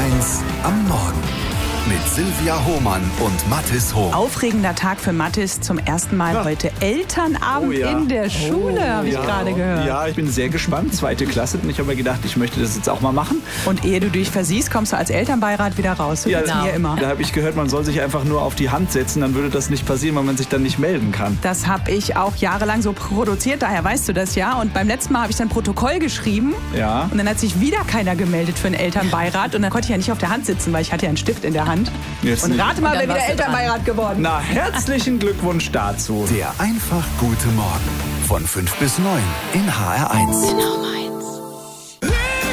HR1 am Morgen mit Silvia Hohmann und Mathis Hoch. Aufregender Tag für Mathis. Zum ersten Mal heute Elternabend in der Schule, habe ich gerade gehört. Ja, ich bin sehr gespannt. 2. Klasse. Und ich habe mir gedacht, ich möchte das jetzt auch mal machen. Und ehe du dich versiehst, kommst du als Elternbeirat wieder raus. So geht's mir immer. Da habe ich gehört, man soll sich einfach nur auf die Hand setzen, dann würde das nicht passieren, weil man sich dann nicht melden kann. Das habe ich auch jahrelang so produziert, daher weißt du das ja. Und beim letzten Mal habe ich dann Protokoll geschrieben. Ja. Und dann hat sich wieder keiner gemeldet für einen Elternbeirat. Und dann konnte ich ja nicht auf der Hand sitzen, weil ich hatte ja einen Stift in der Hand. Jetzt und nicht. rate mal, wer wieder Elternbeirat geworden. Na, herzlichen Glückwunsch dazu. Der einfach gute Morgen von 5 bis 9 in HR1. Genau meins.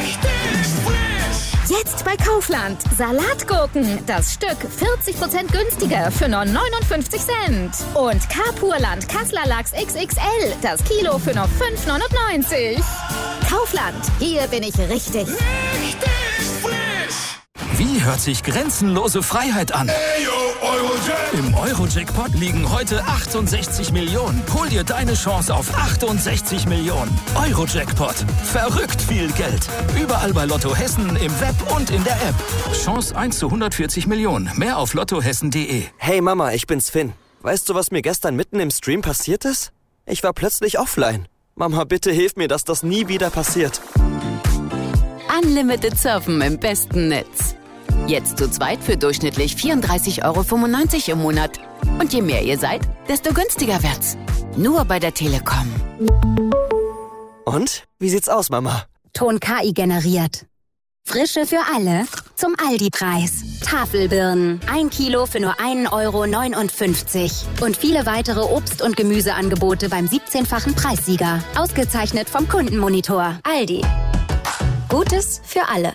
Jetzt bei Kaufland. Salatgurken. Das Stück 40% günstiger für nur 59 Cent. Und Carpurland Kassler Lachs XXL. Das Kilo für nur 5,99. Kaufland. Hier bin ich richtig. Wie hört sich grenzenlose Freiheit an? Im Euro-Jackpot liegen heute 68 Millionen. Hol dir deine Chance auf 68 Millionen. Euro-Jackpot. Verrückt viel Geld. Überall bei Lotto Hessen, im Web und in der App. Chance 1 zu 140 Millionen. Mehr auf lottohessen.de. Hey Mama, ich bin's Finn. Weißt du, was mir gestern mitten im Stream passiert ist? Ich war plötzlich offline. Mama, bitte hilf mir, dass das nie wieder passiert. Unlimited Surfen im besten Netz. Jetzt zu zweit für durchschnittlich 34,95 € im Monat. Und je mehr ihr seid, desto günstiger wird's. Nur bei der Telekom. Und? Wie sieht's aus, Mama? Ton KI generiert. Frische für alle zum Aldi-Preis. Tafelbirnen. 1 Kilo für nur 1,59 € Und viele weitere Obst- und Gemüseangebote beim 17-fachen Preissieger. Ausgezeichnet vom Kundenmonitor. Aldi. Gutes für alle.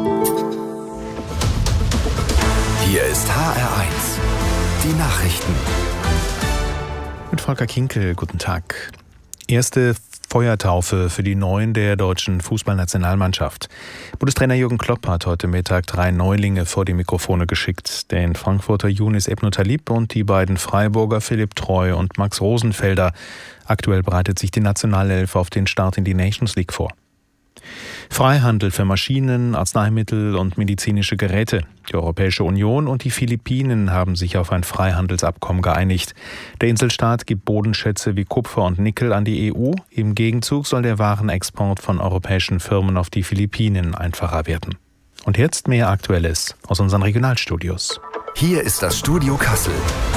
Hier ist HR1. Die Nachrichten. Mit Volker Kinkel, guten Tag. Erste Feuertaufe für die Neuen der deutschen Fußballnationalmannschaft. Bundestrainer Jürgen Klopp hat heute Mittag 3 Neulinge vor die Mikrofone geschickt. Den Frankfurter Younis Ebn Talib und die beiden Freiburger Philipp Treu und Max Rosenfelder. Aktuell bereitet sich die Nationalelf auf den Start in die Nations League vor. Freihandel für Maschinen, Arzneimittel und medizinische Geräte. Die Europäische Union und die Philippinen haben sich auf ein Freihandelsabkommen geeinigt. Der Inselstaat gibt Bodenschätze wie Kupfer und Nickel an die EU. Im Gegenzug soll der Warenexport von europäischen Firmen auf die Philippinen einfacher werden. Und jetzt mehr Aktuelles aus unseren Regionalstudios. Hier ist das Studio Kassel.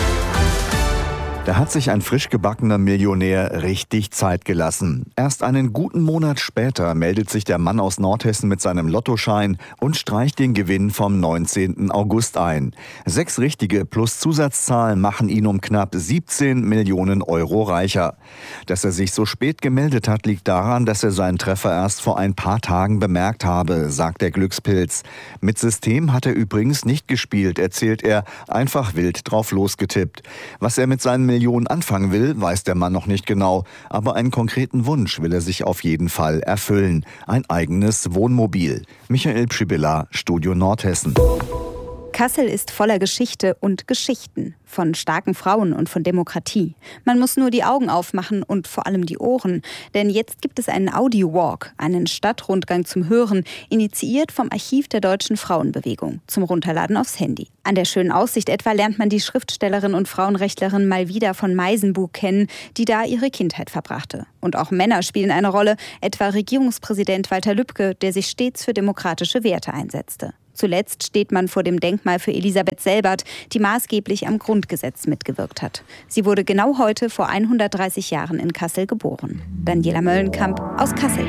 Da hat sich ein frisch gebackener Millionär richtig Zeit gelassen. Erst einen guten Monat später meldet sich der Mann aus Nordhessen mit seinem Lottoschein und streicht den Gewinn vom 19. August ein. 6 richtige plus Zusatzzahlen machen ihn um knapp 17 Millionen € reicher. Dass er sich so spät gemeldet hat, liegt daran, dass er seinen Treffer erst vor ein paar Tagen bemerkt habe, sagt der Glückspilz. Mit System hat er übrigens nicht gespielt, erzählt er, einfach wild drauf losgetippt. Was er mit seinen Millionen anfangen will, weiß der Mann noch nicht genau. Aber einen konkreten Wunsch will er sich auf jeden Fall erfüllen. Ein eigenes Wohnmobil. Michael Pschibilla, Studio Nordhessen. Kassel ist voller Geschichte und Geschichten. Von starken Frauen und von Demokratie. Man muss nur die Augen aufmachen und vor allem die Ohren. Denn jetzt gibt es einen Audio-Walk, einen Stadtrundgang zum Hören, initiiert vom Archiv der Deutschen Frauenbewegung, zum Runterladen aufs Handy. An der schönen Aussicht etwa lernt man die Schriftstellerin und Frauenrechtlerin Malvida von Meisenbuch kennen, die da ihre Kindheit verbrachte. Und auch Männer spielen eine Rolle, etwa Regierungspräsident Walter Lübcke, der sich stets für demokratische Werte einsetzte. Zuletzt steht man vor dem Denkmal für Elisabeth Selbert, die maßgeblich am Grundgesetz mitgewirkt hat. Sie wurde genau heute vor 130 Jahren in Kassel geboren. Daniela Möllenkamp aus Kassel.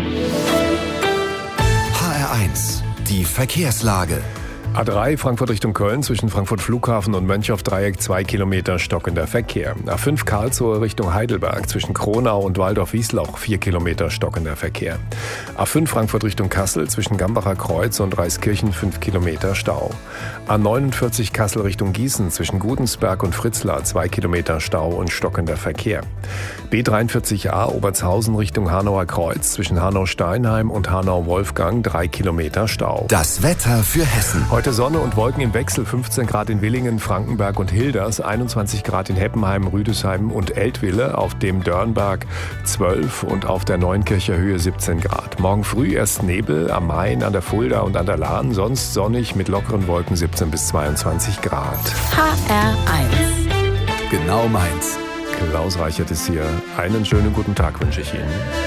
HR1, die Verkehrslage. A3 Frankfurt Richtung Köln zwischen Frankfurt Flughafen und Mönchhoff-Dreieck 2 Kilometer stockender Verkehr. A5 Karlsruhe Richtung Heidelberg zwischen Kronau und Waldorf-Wislauch 4 Kilometer stockender Verkehr. A5 Frankfurt Richtung Kassel zwischen Gambacher Kreuz und Reiskirchen 5 Kilometer Stau. A49 Kassel Richtung Gießen zwischen Gudensberg und Fritzlar 2 Kilometer Stau und stockender Verkehr. B43a Obertshausen Richtung Hanauer Kreuz zwischen Hanau-Steinheim und Hanau-Wolfgang 3 Kilometer Stau. Das Wetter für Hessen. Heute Sonne und Wolken im Wechsel, 15 Grad in Willingen, Frankenberg und Hilders, 21 Grad in Heppenheim, Rüdesheim und Eltville, auf dem Dörnberg 12 und auf der Neunkircher Höhe 17 Grad. Morgen früh erst Nebel am Main, an der Fulda und an der Lahn, sonst sonnig mit lockeren Wolken 17 bis 22 Grad. HR1. Genau meins. Klaus Reichert ist hier. Einen schönen guten Tag wünsche ich Ihnen.